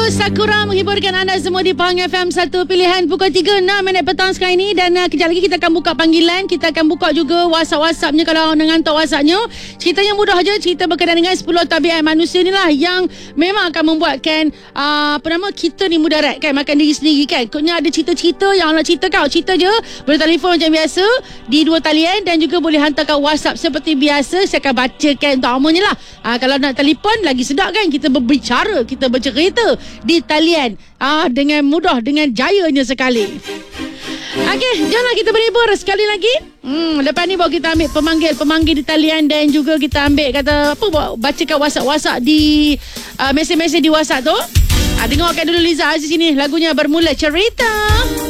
Sakura menghiburkan anda semua di Pahang FM 1 pilihan pukul 3:06 petang sekarang ini. Dan kejap lagi kita akan buka panggilan. Kita akan buka juga WhatsApp-WhatsAppnya kalau nak hantar WhatsAppnya. Ceritanya mudah je. Cerita berkenaan dengan 10 tabiat manusia ni lah yang memang akan membuatkan kita ni mudarat kan, makan diri sendiri kan. Kutnya ada cerita-cerita yang nak cerita kau, cerita je. Boleh telefon macam biasa di 2 talian dan juga boleh hantarkan WhatsApp seperti biasa. Saya akan bacakan utamanya lah. Kalau nak telefon lagi sedap kan, kita berbicara, kita bercerita di talian dengan mudah, dengan jayanya sekali. Okey, jomlah kita berhibur sekali lagi. Lepas ni baru kita ambil pemanggil di talian dan juga kita ambil bacakan WhatsApp di mesej-mesej di WhatsApp tu. Dengarkan dulu Liza Aziz ini, lagunya Bermula Cerita.